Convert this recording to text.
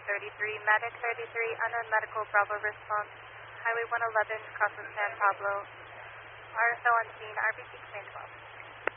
33, Medic 33, unknown medical, Bravo response, Highway 111, crossing San Pablo, RSO on scene, RBC Command 12.